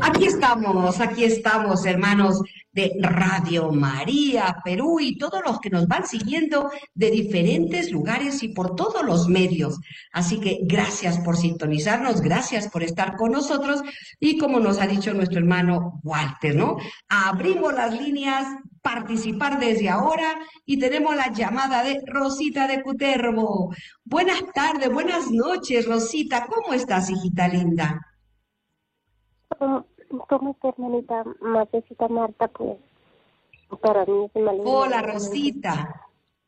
Aquí estamos, hermanos de Radio María, Perú y todos los que nos van siguiendo de diferentes lugares y por todos los medios. Así que gracias por sintonizarnos, gracias por estar con nosotros y como nos ha dicho nuestro hermano Walter, ¿no? Abrimos las líneas, participar desde ahora y tenemos la llamada de Rosita de Cutervo. Buenas tardes, buenas noches, Rosita. ¿Cómo estás, hijita linda? ¿Cómo está, hermanita Matecita Marta? Pues para mí es una alegría. Hola, Rosita.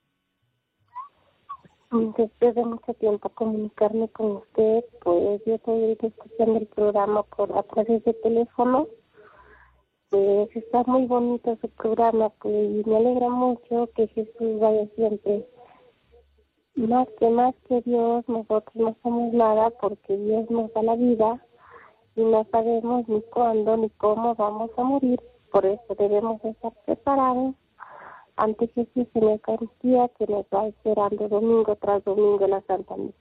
Después de mucho tiempo comunicarme con usted, pues yo estoy ahorita escuchando el programa a través de teléfono. Pues está muy bonito su programa, pues, y me alegra mucho que Jesús vaya siempre. Más que Dios, nosotros no somos nada porque Dios nos da la vida y no sabemos ni cuándo ni cómo vamos a morir. Por eso debemos estar preparados ante Jesús en la Eucaristía que nos va esperando domingo tras domingo en la Santa Misa.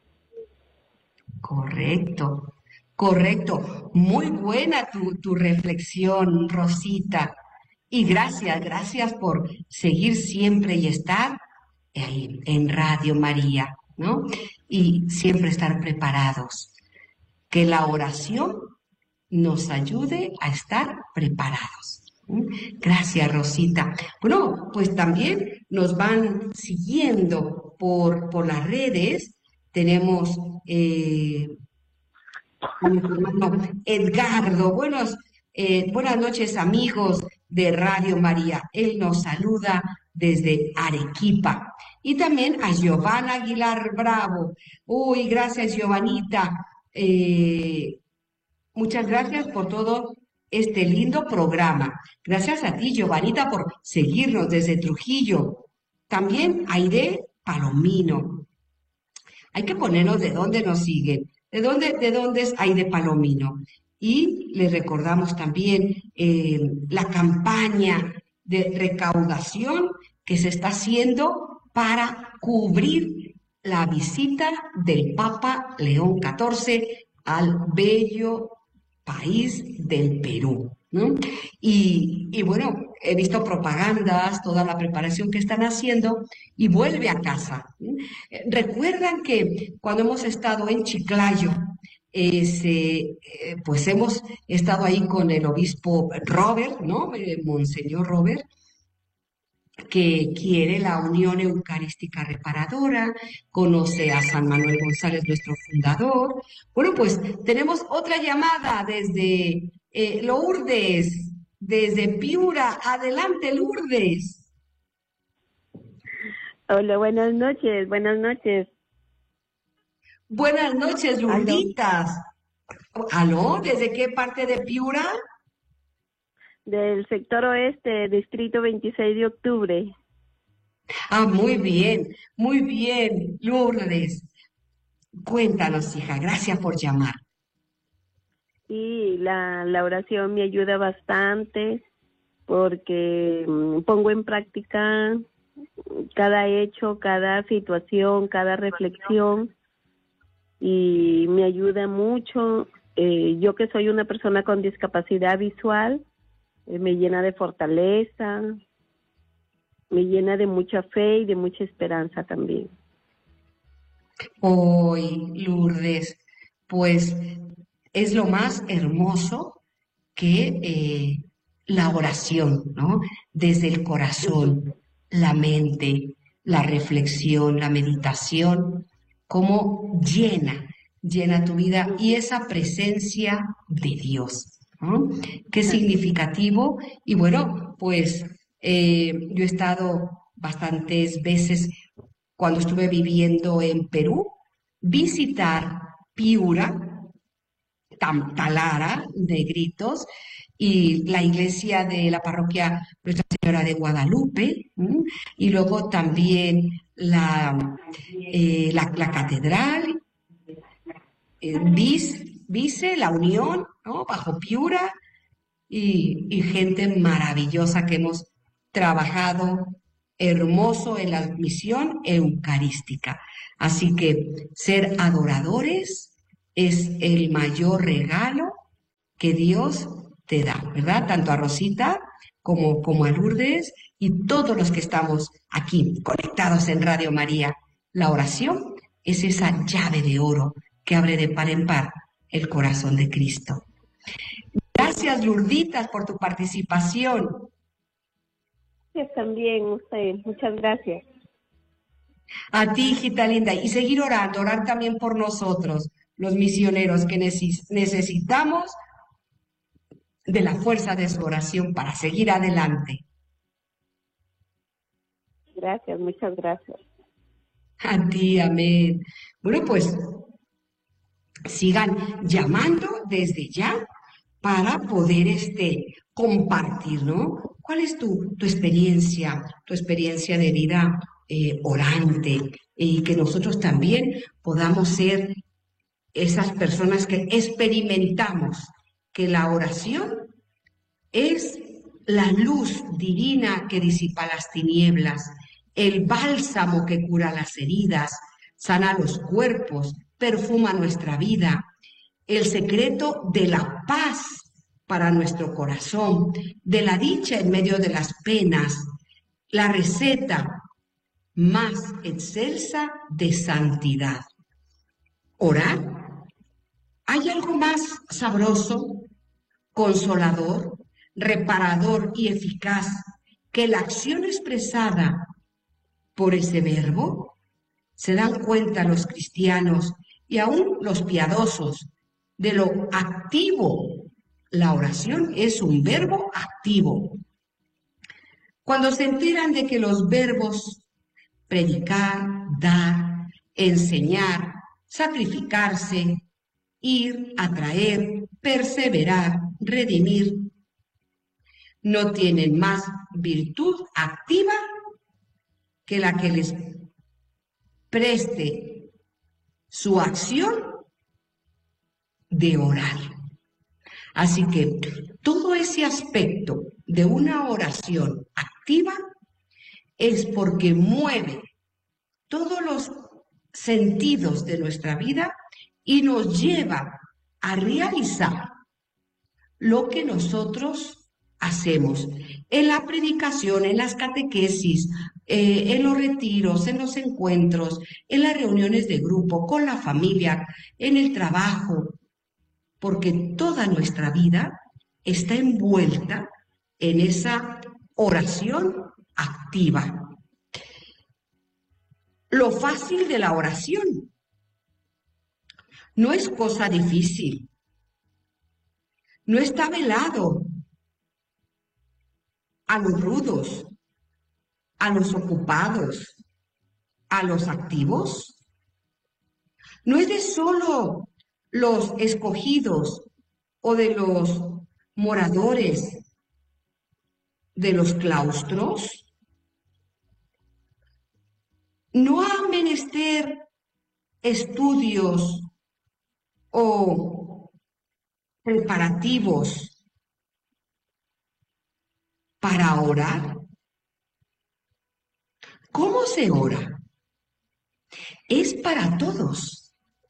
Correcto, correcto. Muy buena tu reflexión, Rosita. Y gracias por seguir siempre y estar ahí en Radio María, ¿no? Y siempre estar preparados. Que la oración nos ayude a estar preparados. Gracias, Rosita. Bueno, pues también nos van siguiendo por las redes. Tenemos a nuestro hermano Edgardo. Buenas noches, amigos de Radio María. Él nos saluda desde Arequipa. Y también a Giovanna Aguilar Bravo. Uy, gracias, Giovanita. Muchas gracias por todo este lindo programa. Gracias a ti, Giovanita, por seguirnos desde Trujillo. También Aide Palomino. Hay que ponernos de dónde nos siguen. ¿De dónde es Aide Palomino? Y les recordamos también la campaña de recaudación que se está haciendo para cubrir la visita del Papa León XIV al bello país del Perú, ¿no? Y bueno, he visto propagandas, toda la preparación que están haciendo y vuelve a casa. Recuerdan que cuando hemos estado en Chiclayo, pues hemos estado ahí con el obispo Robert, ¿no? Monseñor Robert, que quiere la unión eucarística reparadora, conoce a San Manuel González, nuestro fundador. Bueno, pues tenemos otra llamada desde Lourdes, desde Piura. Adelante, Lourdes. Hola, buenas noches, buenas noches. Buenas noches, Lourditas. ¿Aló? ¿Desde qué parte de Piura? Del sector oeste, distrito 26 de octubre. Ah, muy bien, Lourdes. Cuéntanos, hija, gracias por llamar. Sí, la oración me ayuda bastante porque pongo en práctica cada hecho, cada situación, cada reflexión y me ayuda mucho. Yo que soy una persona con discapacidad visual, me llena de fortaleza, me llena de mucha fe y de mucha esperanza también. Hoy, Lourdes, pues es lo más hermoso que la oración, ¿no? Desde el corazón, la mente, la reflexión, la meditación, cómo llena tu vida y esa presencia de Dios, ¿no? Qué significativo. Y bueno, pues yo he estado bastantes veces cuando estuve viviendo en Perú, visitar Piura, Talara, Negritos, y la iglesia de la parroquia Nuestra Señora de Guadalupe, y luego también la catedral, Vice, la Unión, ¿no? Bajo Piura, y gente maravillosa que hemos trabajado hermoso en la misión eucarística. Así que ser adoradores es el mayor regalo que Dios te da, ¿verdad? Tanto a Rosita como a Lourdes y todos los que estamos aquí conectados en Radio María. La oración es esa llave de oro que abre de par en par el corazón de Cristo. Gracias, Lourditas, por tu participación. Gracias también, usted. Muchas gracias. A ti, hijita linda, y seguir orando, orar también por nosotros, los misioneros que necesitamos de la fuerza de su oración para seguir adelante. Gracias, muchas gracias. A ti, amén. Bueno, pues sigan llamando desde ya para poder compartir, ¿no? ¿Cuál es tu experiencia de vida orante? Y que nosotros también podamos ser esas personas que experimentamos que la oración es la luz divina que disipa las tinieblas, el bálsamo que cura las heridas, sana los cuerpos, perfuma nuestra vida, el secreto de la paz para nuestro corazón, de la dicha en medio de las penas, la receta más excelsa de santidad. Orar. ¿Hay algo más sabroso, consolador, reparador y eficaz que la acción expresada por ese verbo? Se dan cuenta los cristianos y aún los piadosos de lo activo. La oración es un verbo activo. Cuando se enteran de que los verbos predicar, dar, enseñar, sacrificarse, ir, atraer, perseverar, redimir, no tienen más virtud activa que la que les preste su acción de orar. Así que todo ese aspecto de una oración activa es porque mueve todos los sentidos de nuestra vida y nos lleva a realizar lo que nosotros hacemos en la predicación, en las catequesis, en los retiros, en los encuentros, en las reuniones de grupo, con la familia, en el trabajo, porque toda nuestra vida está envuelta en esa oración activa. Lo fácil de la oración no es cosa difícil, no está velado a los rudos, a los ocupados, a los activos. No es de solo los escogidos o de los moradores de los claustros. No ha menester estudios o preparativos para orar. ¿Cómo se ora? Es para todos,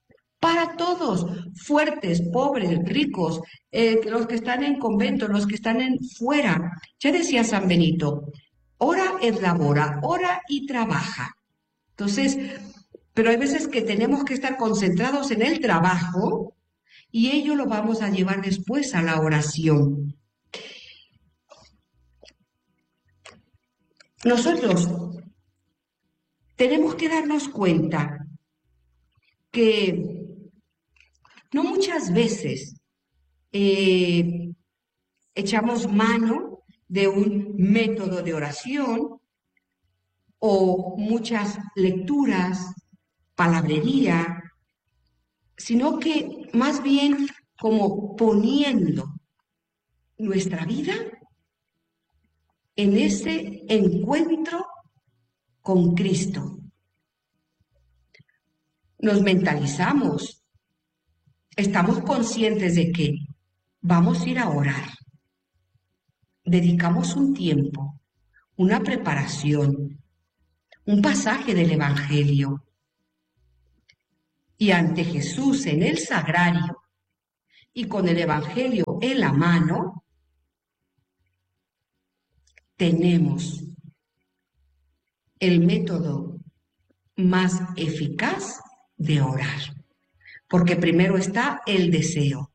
fuertes, pobres, ricos, los que están en convento, los que están fuera. Ya decía San Benito, ora et labora, ora y trabaja. Entonces, pero hay veces que tenemos que estar concentrados en el trabajo y ello lo vamos a llevar después a la oración. Nosotros tenemos que darnos cuenta que no muchas veces echamos mano de un método de oración o muchas lecturas, palabrería, sino que más bien como poniendo nuestra vida en ese encuentro con Cristo. Nos mentalizamos, estamos conscientes de que vamos a ir a orar. Dedicamos un tiempo, una preparación, un pasaje del Evangelio. Y ante Jesús en el sagrario y con el Evangelio libro en la mano, tenemos el método más eficaz de orar, porque primero está el deseo.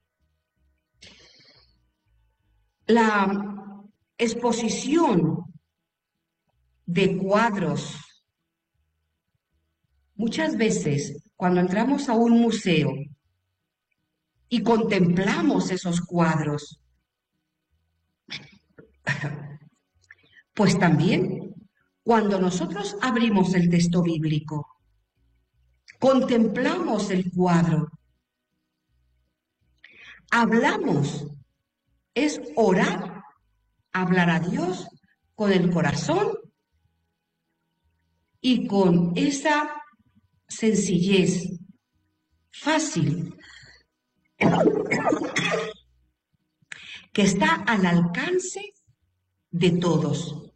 La exposición de cuadros, muchas veces cuando entramos a un museo y contemplamos esos cuadros, pues también cuando nosotros abrimos el texto bíblico, contemplamos el cuadro, hablamos, es orar, hablar a Dios con el corazón y con esa sencillez fácil que está al alcance de todos.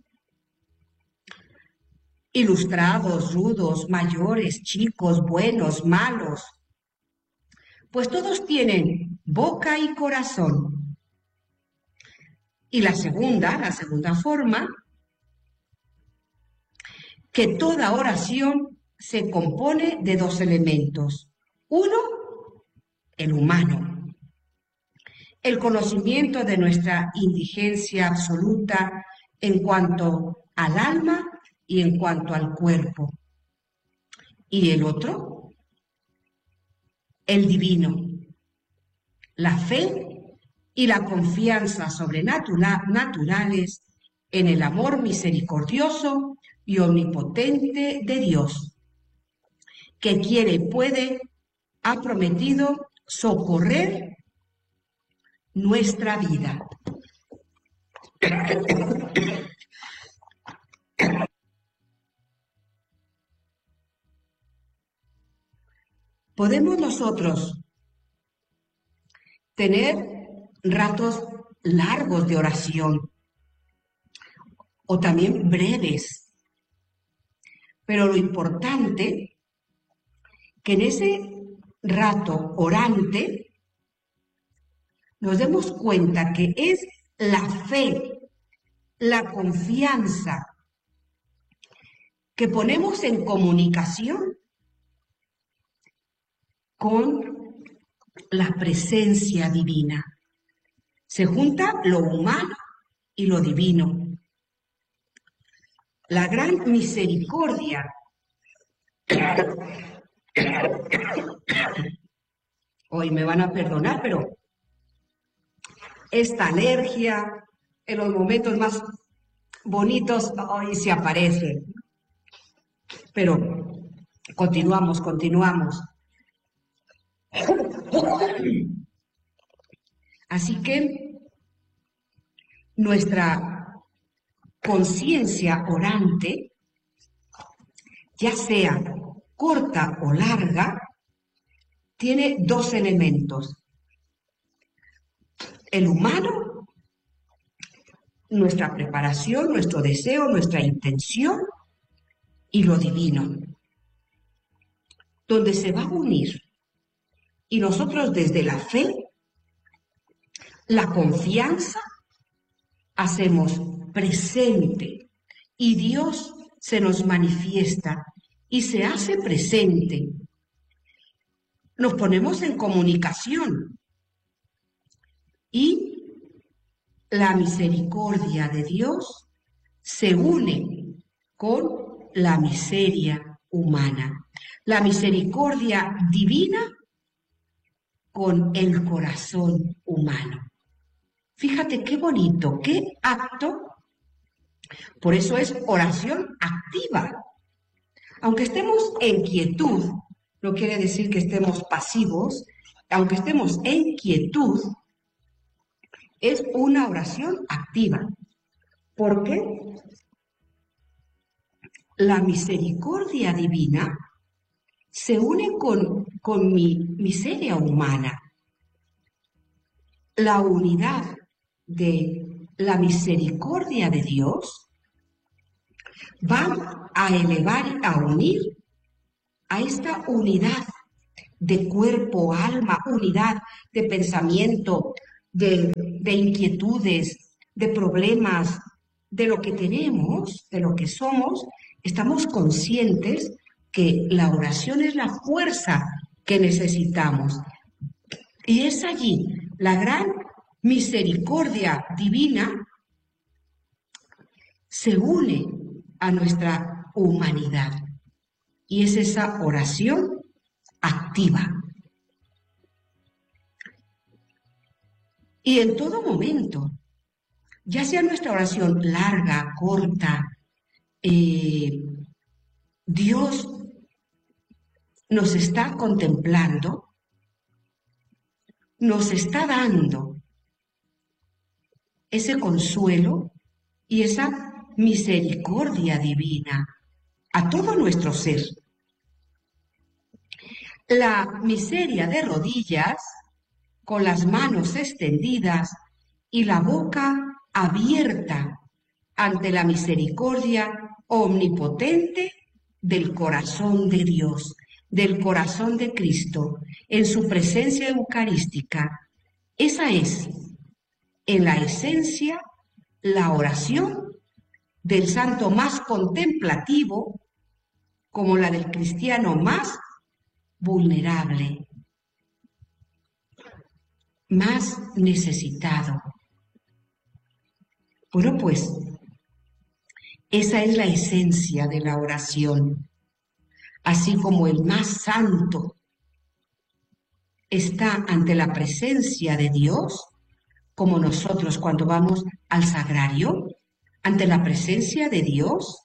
Ilustrados, rudos, mayores, chicos, buenos, malos, pues todos tienen boca y corazón. Y la segunda forma, que toda oración se compone de dos elementos. Uno, el humano, el conocimiento de nuestra indigencia absoluta en cuanto al alma y en cuanto al cuerpo. Y el otro, el divino, la fe y la confianza sobrenaturales en el amor misericordioso y omnipotente de Dios, que quiere y puede, ha prometido socorrer nuestra vida. Podemos nosotros tener ratos largos de oración o también breves, pero lo importante que en ese rato orante nos demos cuenta que es la fe, la confianza que ponemos en comunicación con la presencia divina. Se junta lo humano y lo divino. La gran misericordia hoy me van a perdonar, pero esta alergia en los momentos más bonitos hoy se aparece. Pero continuamos. Así que nuestra conciencia orante, ya sea corta o larga, tiene dos elementos. El humano, nuestra preparación, nuestro deseo, nuestra intención, y lo divino, donde se va a unir. Y nosotros desde la fe, la confianza, hacemos presente y Dios se nos manifiesta y se hace presente. Nos ponemos en comunicación y la misericordia de Dios se une con la miseria humana, la misericordia divina con el corazón humano. Fíjate qué bonito, qué acto. Por eso es oración activa. Aunque estemos en quietud, no quiere decir que estemos pasivos, aunque estemos en quietud, es una oración activa. ¿Por qué? La misericordia divina se une con mi miseria humana. La unidad de la misericordia de Dios va a elevar, a unir a esta unidad de cuerpo, alma, unidad de pensamiento, de inquietudes, de problemas, de lo que tenemos, de lo que somos, estamos conscientes que la oración es la fuerza que necesitamos. Y es allí la gran misericordia divina se une a nuestra humanidad. Y es esa oración activa. Y en todo momento, ya sea nuestra oración larga, corta, Dios nos está contemplando, nos está dando ese consuelo y esa misericordia divina a todo nuestro ser. La miseria de rodillas, con las manos extendidas y la boca abierta ante la misericordia omnipotente del corazón de Dios, del corazón de Cristo, en su presencia eucarística. Esa es, en la esencia, la oración del santo más contemplativo, como la del cristiano más vulnerable, más necesitado. Bueno, pues, esa es la esencia de la oración. Así como el más santo está ante la presencia de Dios, como nosotros cuando vamos al sagrario, ante la presencia de Dios,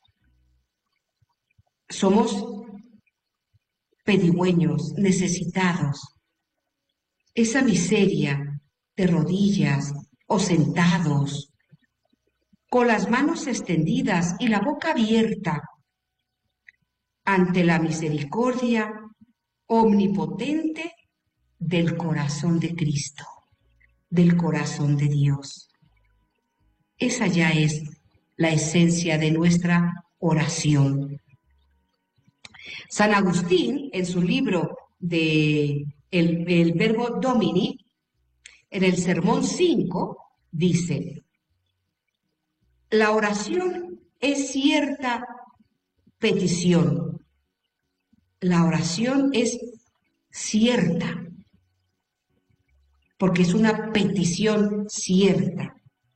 somos pedigüeños, necesitados. Esa miseria de rodillas o sentados, con las manos extendidas y la boca abierta, ante la misericordia omnipotente del corazón de Cristo, del corazón de Dios. Esa ya es la esencia de nuestra oración. San Agustín, en su libro de el Verbo Domini, en el Sermón 5, dice: la oración es cierta petición. La oración es cierta, porque es una petición cierta.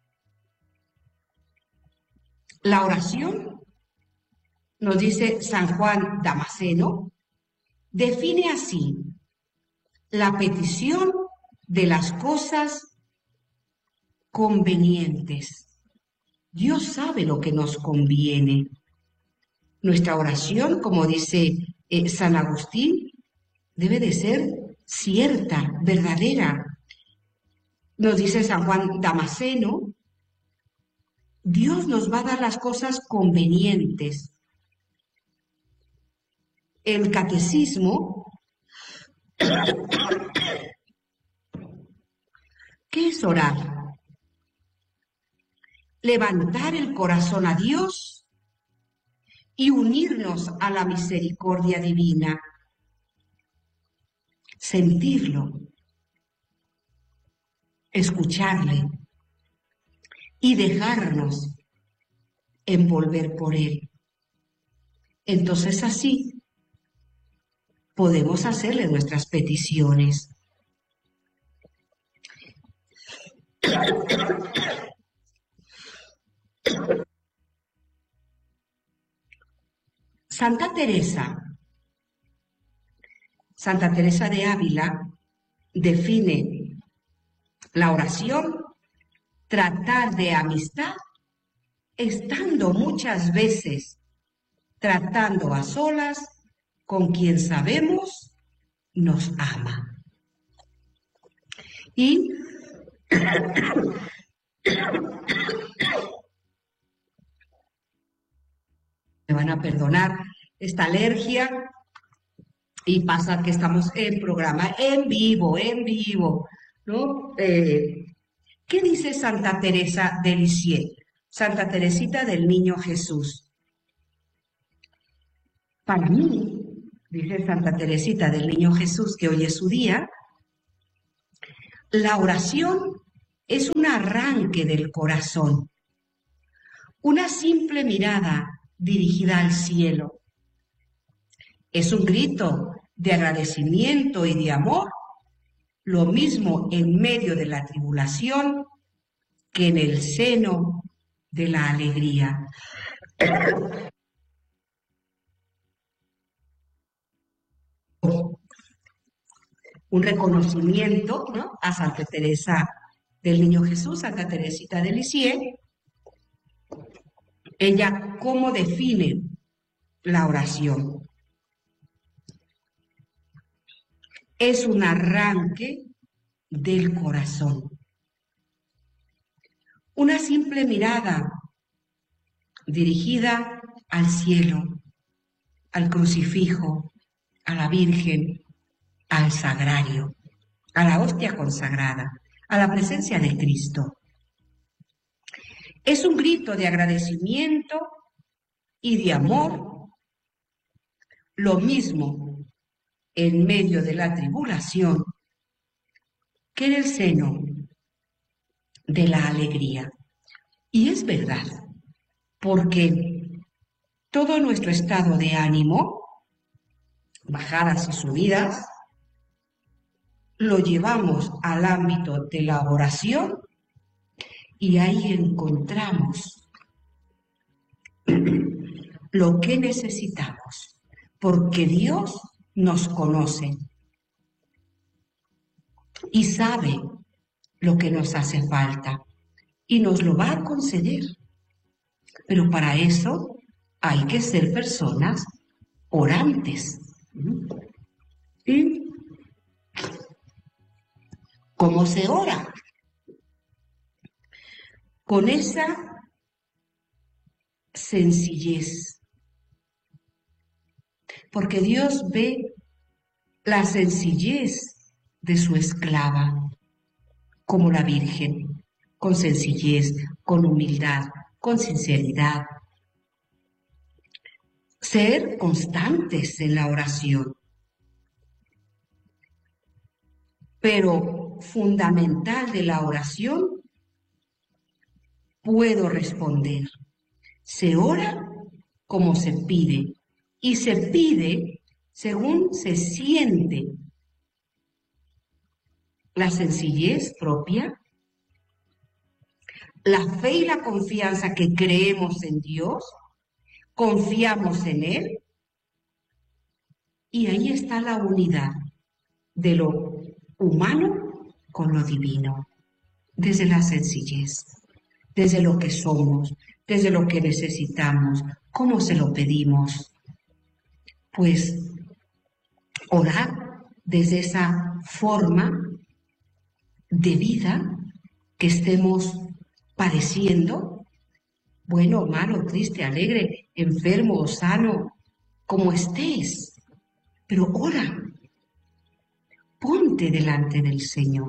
La oración, nos dice San Juan Damasceno, define así la petición de las cosas convenientes. Dios sabe lo que nos conviene. Nuestra oración, como dice San Agustín, debe de ser cierta, verdadera. Nos dice San Juan Damasceno, Dios nos va a dar las cosas convenientes. El catecismo, ¿qué es orar? Levantar el corazón a Dios y unirnos a la misericordia divina. Sentirlo, escucharle y dejarnos envolver por él. Entonces así podemos hacerle nuestras peticiones. Santa Teresa de Ávila define la oración: tratar de amistad, estando muchas veces tratando a solas con quien sabemos nos ama. Y me van a perdonar esta alergia y pasa que estamos en programa en vivo, ¿no? ¿Qué dice Santa Teresa de Lisieux? Santa Teresita del Niño Jesús. Para mí, dice Santa Teresita del Niño Jesús, que hoy es su día, la oración es un arranque del corazón, una simple mirada dirigida al cielo. Es un grito de agradecimiento y de amor, lo mismo en medio de la tribulación que en el seno de la alegría. Un reconocimiento, ¿no?, a Santa Teresa del Niño Jesús, Santa Teresita de Lisieux. Ella, ¿cómo define la oración? Es un arranque del corazón. Una simple mirada dirigida al cielo, al crucifijo, a la Virgen, al sagrario, a la hostia consagrada, a la presencia de Cristo. Es un grito de agradecimiento y de amor, lo mismo en medio de la tribulación que en el seno de la alegría. Y es verdad, porque todo nuestro estado de ánimo, bajadas y subidas, lo llevamos al ámbito de la oración y ahí encontramos lo que necesitamos, porque Dios nos conoce y sabe lo que nos hace falta y nos lo va a conceder. Pero para eso hay que ser personas orantes. ¿Y cómo se ora? Con esa sencillez. Porque Dios ve la sencillez de su esclava, como la Virgen, con sencillez, con humildad, con sinceridad. Ser constantes en la oración. Pero fundamental de la oración, puedo responder. Se ora como se pide y se pide según se siente. La sencillez propia, la fe y la confianza que creemos en Dios, confiamos en Él, y ahí está la unidad de lo humano con lo divino, desde la sencillez, desde lo que somos, desde lo que necesitamos, cómo se lo pedimos. Pues orar desde esa forma de vida que estemos padeciendo, bueno, malo, triste, alegre, enfermo o sano, como estés, pero ora, ponte delante del Señor.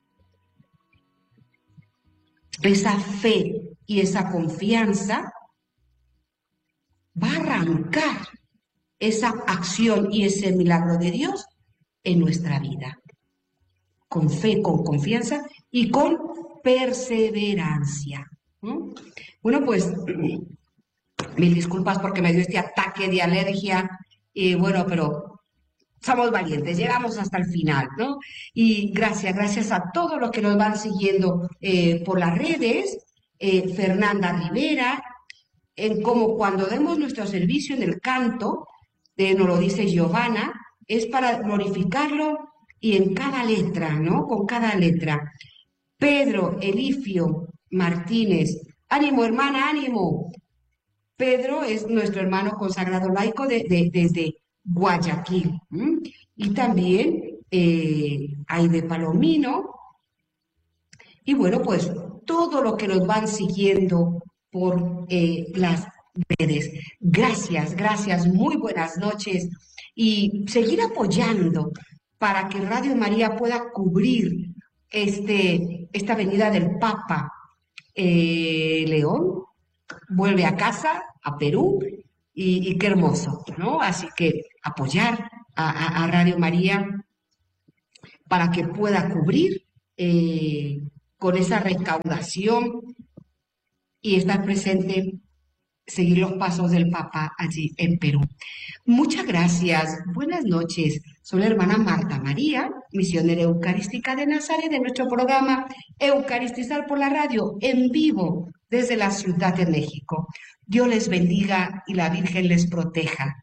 Esa fe y esa confianza va a arrancar esa acción y ese milagro de Dios en nuestra vida. Con fe, con confianza y con perseverancia. Bueno, pues mil disculpas porque me dio este ataque de alergia. Bueno, pero somos valientes, llegamos hasta el final, ¿no? Y gracias a todos los que nos van siguiendo por las redes. Fernanda Rivera, en cómo cuando demos nuestro servicio en el canto, nos lo dice Giovanna, es para glorificarlo y en cada letra, ¿no? Con cada letra. Pedro Elifio Martínez, ánimo hermana, ánimo. Pedro es nuestro hermano consagrado laico desde Guayaquil. Y también Aide Palomino. Y bueno, pues todo lo que nos van siguiendo por las redes. Gracias, muy buenas noches. Y seguir apoyando para que Radio María pueda cubrir esta venida del Papa León. Vuelve a casa, a Perú, y qué hermoso, ¿no? Así que apoyar a Radio María para que pueda cubrir con esa recaudación y estar presente, seguir los pasos del Papa allí en Perú. Muchas gracias. Buenas noches. Soy la hermana Marta María, misionera eucarística de Nazaret, de nuestro programa Eucaristizar por la Radio, en vivo desde la Ciudad de México. Dios les bendiga y la Virgen les proteja.